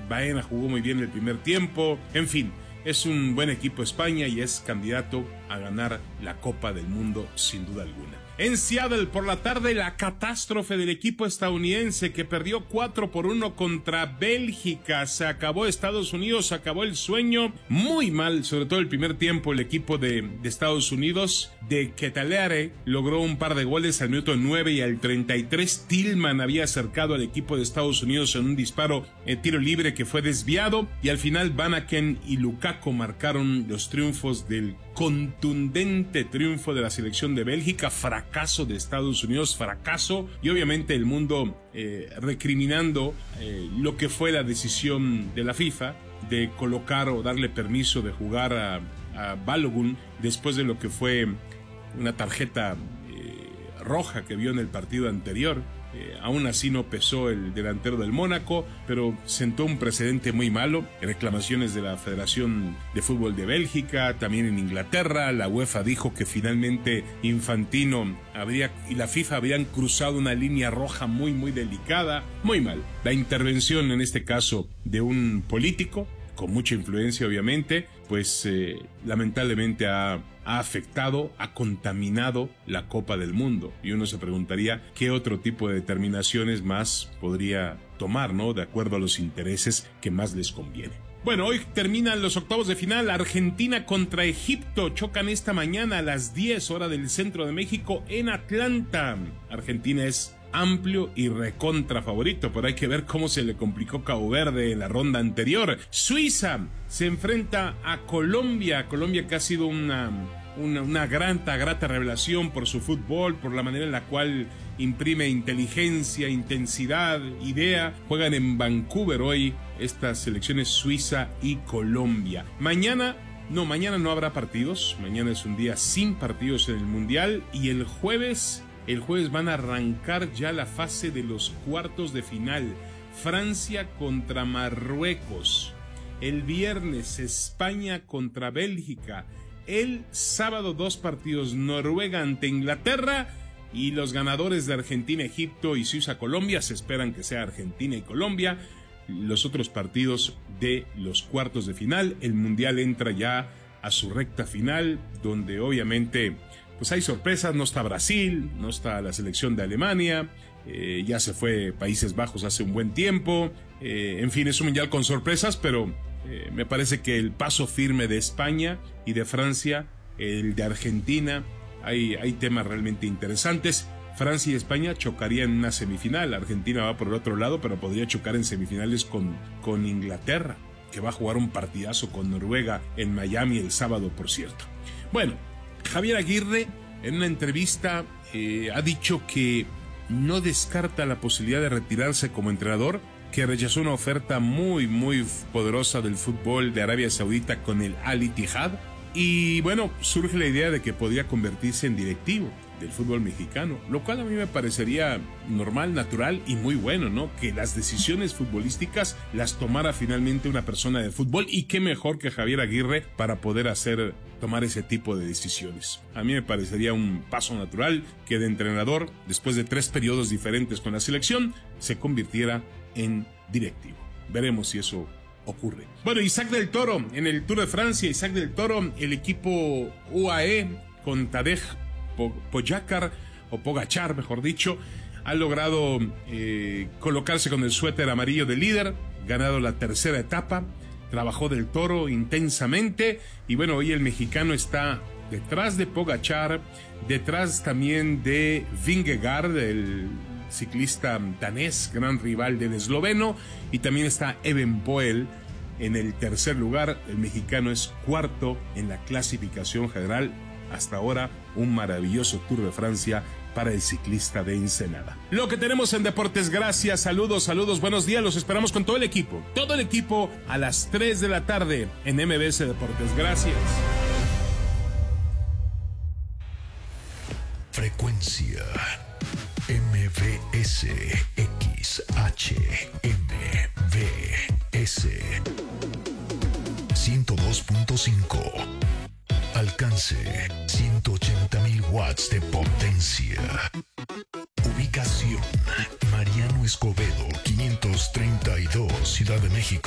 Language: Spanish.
Baena jugó muy bien el primer tiempo. En fin, es un buen equipo España y es candidato a ganar la Copa del Mundo sin duda alguna. En Seattle por la tarde, la catástrofe del equipo estadounidense que perdió 4-1 contra Bélgica. Se acabó Estados Unidos, se acabó el sueño. Muy mal, sobre todo el primer tiempo, el equipo de Estados Unidos. De Ketelaere logró un par de goles al minuto 9 y al 33. Tillman había acercado al equipo de Estados Unidos en un disparo en tiro libre que fue desviado. Y al final Van Aken y Lukaku marcaron los triunfos del contundente triunfo de la selección de Bélgica. Fracaso de Estados Unidos, fracaso, y obviamente el mundo recriminando lo que fue la decisión de la FIFA de colocar o darle permiso de jugar a Balogun después de lo que fue una tarjeta roja que vio en el partido anterior. Aún así no pesó el delantero del Mónaco, pero sentó un precedente muy malo. Reclamaciones de la Federación de Fútbol de Bélgica, también en Inglaterra. La UEFA dijo que finalmente Infantino y la FIFA habían cruzado una línea roja muy delicada. Muy mal. La intervención en este caso de un político con mucha influencia obviamente, pues lamentablemente ha afectado, ha contaminado la Copa del Mundo. Y uno se preguntaría qué otro tipo de determinaciones más podría tomar, ¿no? De acuerdo a los intereses que más les conviene. Bueno, hoy terminan los octavos de final. Argentina contra Egipto chocan esta mañana a las 10 hora del centro de México en Atlanta. Argentina es amplio y recontra favorito, pero hay que ver cómo se le complicó Cabo Verde en la ronda anterior. Suiza se enfrenta a Colombia que ha sido una grata revelación por su fútbol, por la manera en la cual imprime inteligencia, intensidad, idea. Juegan en Vancouver hoy estas selecciones Suiza y Colombia. Mañana no habrá partidos. Mañana es un día sin partidos en el Mundial, y el jueves van a arrancar ya la fase de los cuartos de final. Francia contra Marruecos. El viernes España contra Bélgica. El sábado 2 partidos, Noruega ante Inglaterra, y los ganadores de Argentina, Egipto y Suiza, Colombia. Se esperan que sea Argentina y Colombia los otros partidos de los cuartos de final. El Mundial entra ya a su recta final, donde obviamente pues hay sorpresas. No está Brasil, no está la selección de Alemania, ya se fue Países Bajos hace un buen tiempo. En fin, es un mundial con sorpresas, pero me parece que el paso firme de España y de Francia, el de Argentina, hay temas realmente interesantes. Francia y España chocarían en una semifinal. Argentina va por el otro lado, pero podría chocar en semifinales con Inglaterra, que va a jugar un partidazo con Noruega en Miami el sábado, por cierto. Bueno, Javier Aguirre en una entrevista ha dicho que no descarta la posibilidad de retirarse como entrenador, que rechazó una oferta muy poderosa del fútbol de Arabia Saudita con el Al Ittihad. Y bueno, surge la idea de que podría convertirse en directivo del fútbol mexicano, lo cual a mí me parecería normal, natural y muy bueno, ¿no? Que las decisiones futbolísticas las tomara finalmente una persona de fútbol, y qué mejor que Javier Aguirre para poder tomar ese tipo de decisiones. A mí me parecería un paso natural que de entrenador, después de 3 periodos diferentes con la selección, se convirtiera en directivo. Veremos si eso ocurre. Bueno, Isaac del Toro en el Tour de Francia. Isaac del Toro, el equipo UAE con Tadej Pogačar, mejor dicho, ha logrado colocarse con el suéter amarillo de líder, ganado la tercera etapa. Trabajó del Toro intensamente, y bueno, hoy el mexicano está detrás de Pogačar, detrás también de Vingegaard, el ciclista danés, gran rival del esloveno, y también está Evenepoel en el tercer lugar. El mexicano es cuarto en la clasificación general. Hasta ahora, un maravilloso Tour de Francia para el ciclista de Ensenada. Lo que tenemos en Deportes, gracias, saludos, buenos días, los esperamos con todo el equipo a las 3 de la tarde en MBS Deportes, gracias. Frecuencia MBS XHMBS 102.5. Alcance 180,000 watts de potencia. Ubicación: Mariano Escobedo 532, Ciudad de México.